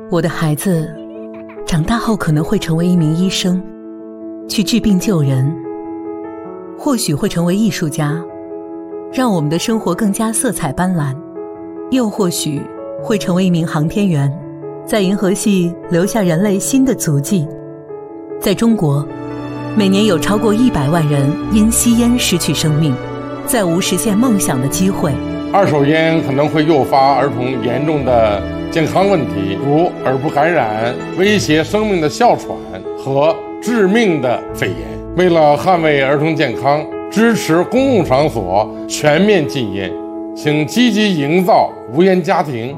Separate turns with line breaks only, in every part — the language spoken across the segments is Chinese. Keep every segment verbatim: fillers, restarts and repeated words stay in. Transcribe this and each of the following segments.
我的孩子长大后可能会成为一名医生，去治病救人，或许会成为艺术家，让我们的生活更加色彩斑斓，又或许会成为一名航天员，在银河系留下人类新的足迹。在中国，每年有超过一百万人因吸烟失去生命，再无实现梦想的机会。
二手烟可能会诱发儿童严重的健康问题，如耳部感染、威胁生命的哮喘和致命的肺炎。为了捍卫儿童健康，支持公共场所全面禁烟，请积极营造无烟家庭。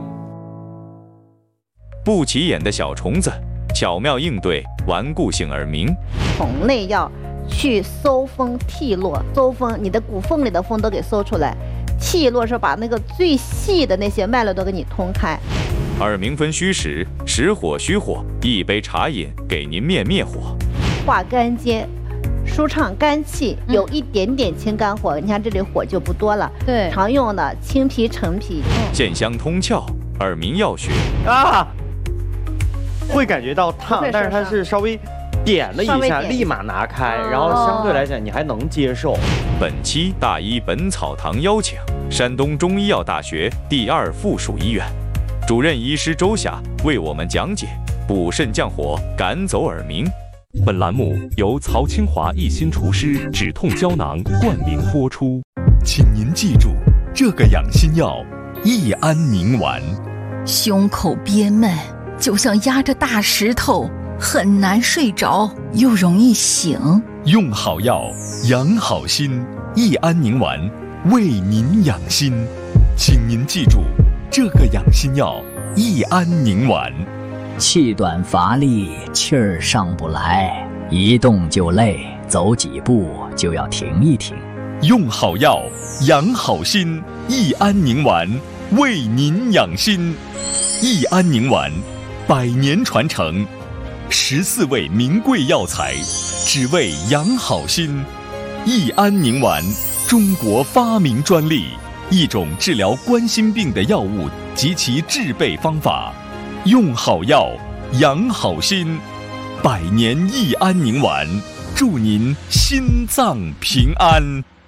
不起眼的小虫子，巧妙应对顽固性耳鸣。
虫类要去搜风剔落，搜风，你的骨缝里的风都给搜出来。剔落是把那个最细的那些脉络都给你通开。
耳鸣分虚实，实火虚火，一杯茶饮给您灭灭火。
化肝结，舒畅肝气，有一点点清肝火。你看这里火就不多了。
对，
常用的清脾陈脾。
线香通窍，耳鸣药学
啊，会感觉到烫，但是它是稍微点了一下，立马拿开，然后相对来讲你还能接受。
本期大医本草堂邀请山东中医药大学第二附属医院主任医师周霞为我们讲解补肾降火，赶走耳鸣。
本栏目由曹清华一心除湿止痛胶囊冠名播出。
请您记住这个养心药益安宁丸。
胸口憋闷，就像压着大石头，很难睡着，又容易醒。
用好药，养好心，益安宁丸为您养心。请您记住这个养心药益安宁丸。
气短乏力，气儿上不来，一动就累，走几步就要停一停。
用好药，养好心，益安宁丸为您养心。益安宁丸百年传承，十四味名贵药材，只为养好心。益安宁丸，中国发明专利，一种治疗冠心病的药物及其制备方法。用好药，养好心，百年益安宁丸，祝您心脏平安。